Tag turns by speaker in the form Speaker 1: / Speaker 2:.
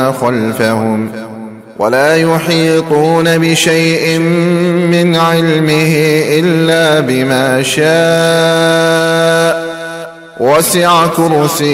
Speaker 1: خلفهم ولا يحيطون بشيء من علمه إلا بما شاء وسع كرسيه